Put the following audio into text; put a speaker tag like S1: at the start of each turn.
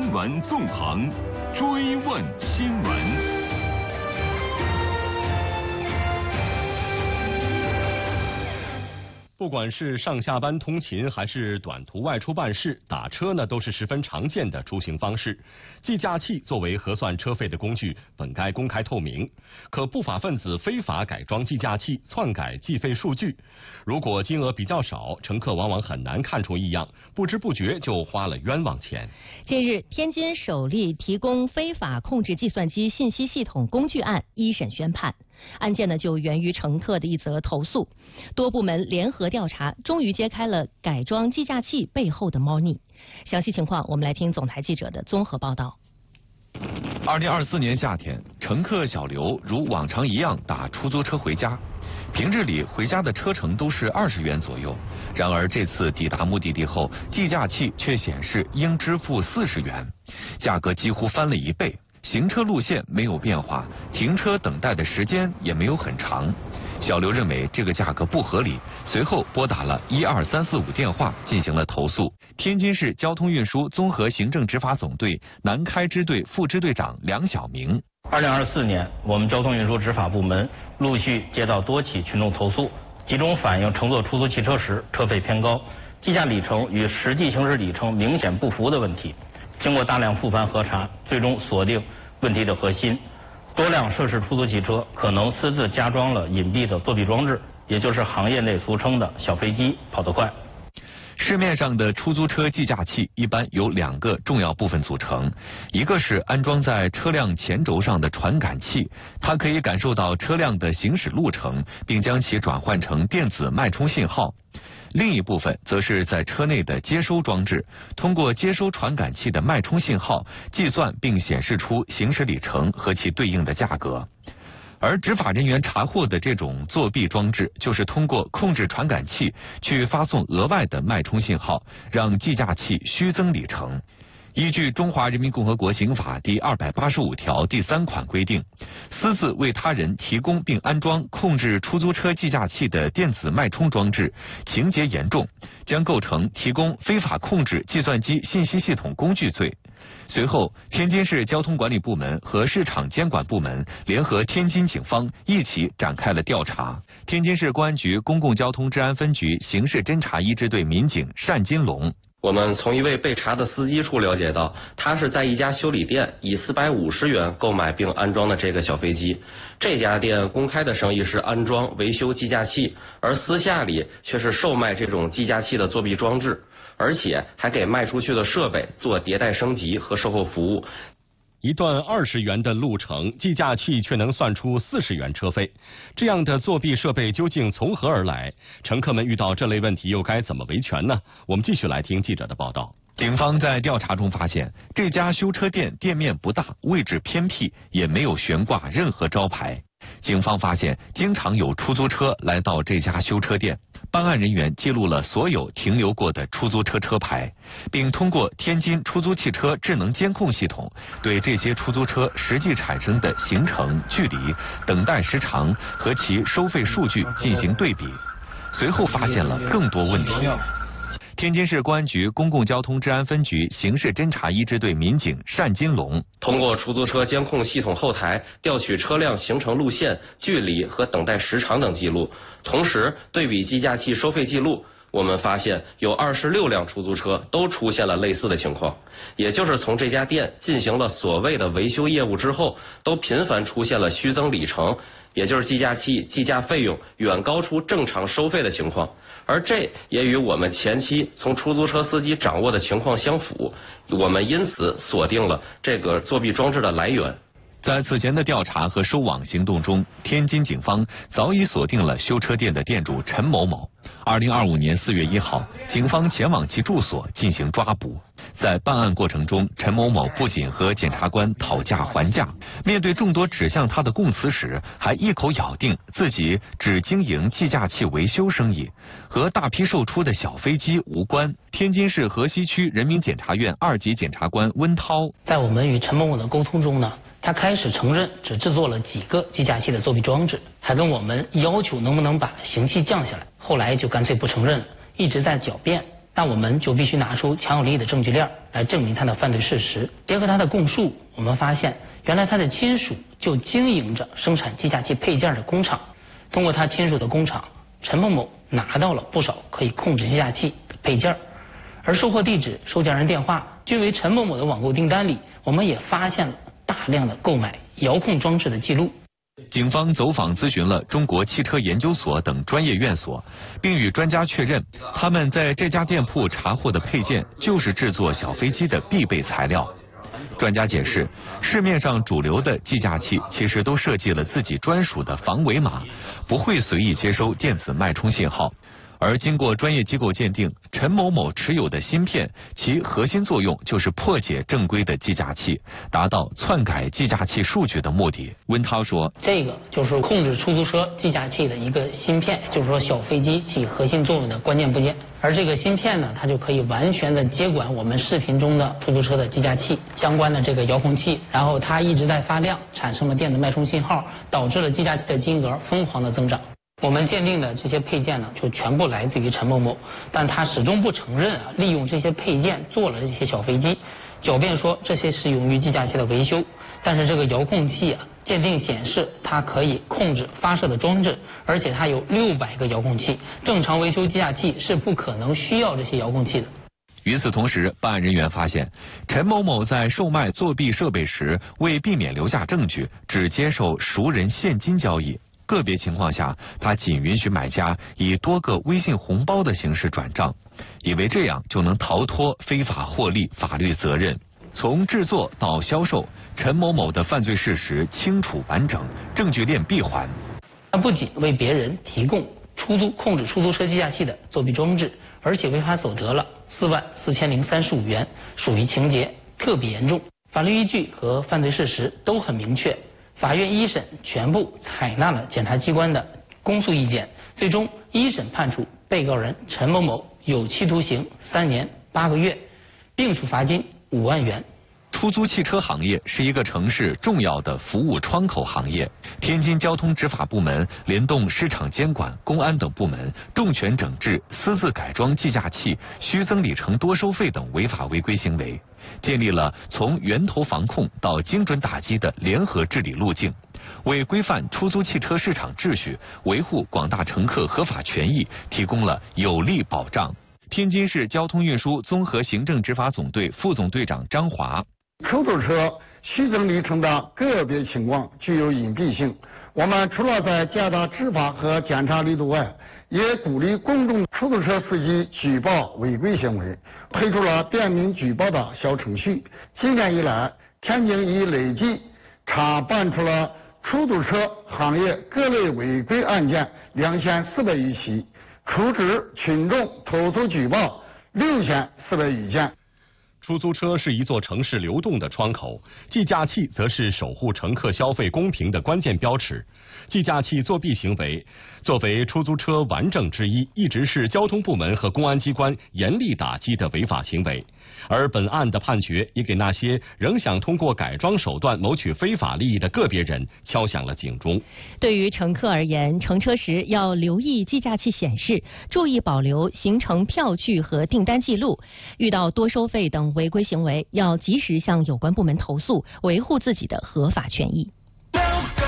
S1: 新闻纵横，追问新闻。不管是上下班通勤还是短途外出办事，打车呢都是十分常见的出行方式。计价器作为核算车费的工具，本该公开透明，可不法分子非法改装计价器，篡改计费数据。如果金额比较少，乘客往往很难看出异样，不知不觉就花了冤枉钱。
S2: 近日，天津首例提供非法控制计算机信息系统工具案一审宣判。案件呢就源于乘客的一则投诉，多部门联合调查，终于揭开了改装计价器背后的猫腻。详细情况，我们来听总台记者的综合报道。
S3: 2024年夏天，乘客小刘如往常一样打出租车回家。平日里回家的车程都是20元左右，然而这次抵达目的地后，计价器却显示应支付40元，价格几乎翻了1倍。行车路线没有变化，停车等待的时间也没有很长。小刘认为这个价格不合理，随后拨打了12345电话进行了投诉。天津市交通运输综合行政执法总队南开支队副支队长梁晓明
S4: ：2024年，我们交通运输执法部门陆续接到多起群众投诉，集中反映乘坐出租汽车时车费偏高、计价里程与实际行驶里程明显不符的问题。经过大量复盘核查，最终锁定问题的核心。多辆涉事出租汽车可能私自加装了隐蔽的作弊装置，也就是行业内俗称的小飞机，跑得快。
S3: 市面上的出租车计价器一般由2个重要部分组成，一个是安装在车辆前轴上的传感器，它可以感受到车辆的行驶路程，并将其转换成电子脉冲信号。另一部分则是在车内的接收装置，通过接收传感器的脉冲信号，计算并显示出行驶里程和其对应的价格。而执法人员查获的这种作弊装置，就是通过控制传感器去发送额外的脉冲信号，让计价器虚增里程。依据《中华人民共和国刑法》第285条第3款规定，私自为他人提供并安装控制出租车计价器的电子脉冲装置，情节严重，将构成提供非法控制计算机信息系统工具罪。随后，天津市交通管理部门和市场监管部门联合天津警方一起展开了调查。天津市公安局公共交通治安分局刑事侦查一支队民警单金龙：
S5: 我们从一位被查的司机处了解到，他是在一家修理店以450元购买并安装的这个小飞机。这家店公开的生意是安装维修计价器，而私下里却是售卖这种计价器的作弊装置，而且还给卖出去的设备做迭代升级和售后服务。
S1: 一段20元的路程，计价器却能算出40元车费，这样的作弊设备究竟从何而来？乘客们遇到这类问题又该怎么维权呢？我们继续来听记者的报道。
S3: 警方在调查中发现，这家修车店店面不大，位置偏僻，也没有悬挂任何招牌。警方发现，经常有出租车来到这家修车店。办案人员记录了所有停留过的出租车车牌，并通过天津出租汽车智能监控系统，对这些出租车实际产生的行程、距离、等待时长和其收费数据进行对比。随后发现了更多问题。天津市公安局公共交通治安分局刑事侦查一支队民警单金龙：
S5: 通过出租车监控系统后台调取车辆行程路线、距离和等待时长等记录，同时对比计价器收费记录，我们发现有26辆出租车都出现了类似的情况，也就是从这家店进行了所谓的维修业务之后，都频繁出现了虚增里程，也就是计价器计价费用远高出正常收费的情况。而这也与我们前期从出租车司机掌握的情况相符，我们因此锁定了这个作弊装置的来源。
S3: 在此前的调查和收网行动中，天津警方早已锁定了修车店的店主陈某某。2025年4月1号，警方前往其住所进行抓捕。在办案过程中，陈某某不仅和检察官讨价还价，面对众多指向他的供词时，还一口咬定自己只经营计价器维修生意，和大批售出的小飞机无关。天津市河西区人民检察院2级检察官温涛：
S6: 在我们与陈某某的沟通中呢，他开始承认只制作了几个计价器的作弊装置，还跟我们要求能不能把刑期降下来，后来就干脆不承认，一直在狡辩。 那我们就必须拿出强有力的证据链来证明他的犯罪事实。结合他的供述，我们发现原来他的亲属就经营着生产计价器配件的工厂。通过他亲属的工厂，陈某某拿到了不少可以控制计价器的配件，而收货地址、收件人电话均为陈某某的网购订单里，我们也发现了大量的购买遥控装置的记录。
S3: 警方走访咨询了中国汽车研究所等专业院所，并与专家确认，他们在这家店铺查获的配件就是制作小飞机的必备材料。专家解释，市面上主流的计价器其实都设计了自己专属的防伪码，不会随意接收电子脉冲信号。而经过专业机构鉴定，陈某某持有的芯片，其核心作用就是破解正规的计价器，达到篡改计价器数据的目的。温涛说，
S6: 这个就是控制出租车计价器的一个芯片，就是说小飞机起核心作用的关键部件。而这个芯片呢，它就可以完全的接管我们视频中的出租车的计价器相关的这个遥控器，然后它一直在发亮，产生了电子脉冲信号，导致了计价器的金额疯狂的增长。我们鉴定的这些配件呢，就全部来自于陈某某，但他始终不承认利用这些配件做了这些小飞机，狡辩说这些是用于计价器的维修。但是这个遥控器鉴定显示它可以控制发射的装置，而且它有600个遥控器，正常维修计价器是不可能需要这些遥控器的。
S3: 与此同时，办案人员发现，陈某某在售卖作弊设备时，为避免留下证据，只接受熟人现金交易。个别情况下，他仅允许买家以多个微信红包的形式转账，以为这样就能逃脱非法获利法律责任。从制作到销售，陈某某的犯罪事实清楚完整，证据链闭环。
S6: 他不仅为别人提供控制出租车计价器的作弊装置，而且违法所得了44035元，属于情节特别严重。法律依据和犯罪事实都很明确。法院一审全部采纳了检察机关的公诉意见，最终一审判处被告人陈某某有期徒刑3年8个月，并处罚金5万元。
S3: 出租汽车行业是一个城市重要的服务窗口行业。天津交通执法部门联动市场监管、公安等部门，重拳整治私自改装计价器、虚增里程多收费等违法违规行为，建立了从源头防控到精准打击的联合治理路径，为规范出租汽车市场秩序、维护广大乘客合法权益提供了有力保障。天津市交通运输综合行政执法总队副总队长张华，
S7: 出租车虚增里程的个别情况具有隐蔽性，我们除了在加大执法和检查力度外，也鼓励公众出租车司机举报违规行为，推出了便民举报的小程序。今年以来，天津已累计查办出了出租车行业各类违规案件2400余起，处置群众投诉举报6400余件。
S1: 出租车是一座城市流动的窗口，计价器则是守护乘客消费公平的关键标尺。计价器作弊行为作为出租车顽症之一，一直是交通部门和公安机关严厉打击的违法行为。而本案的判决也给那些仍想通过改装手段谋取非法利益的个别人敲响了警钟。
S2: 对于乘客而言，乘车时要留意计价器显示，注意保留行程票据和订单记录。遇到多收费等违规行为，要及时向有关部门投诉，维护自己的合法权益。